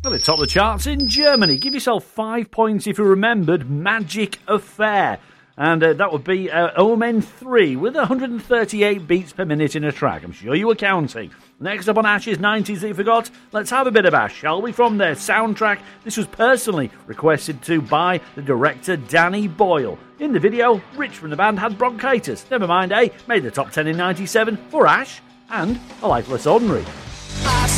Well, it topped the charts in Germany. Give yourself 5 points if you remembered Magic Affair. And that would be Omen 3 with 138 beats per minute in a track. I'm sure you were counting. Next up on Ash's 90s that you forgot, let's have a bit of Ash, shall we, from their soundtrack. This was personally requested to by the director Danny Boyle. In the video, Rich from the band had bronchitis. Never mind, made the top 10 in 97 for Ash and A Lifeless Ordinary.